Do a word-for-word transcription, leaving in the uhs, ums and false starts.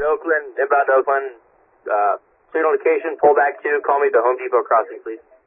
Oakland, inbound Oakland, uh, signal location, pull back two, call me at the Home Depot crossing, please.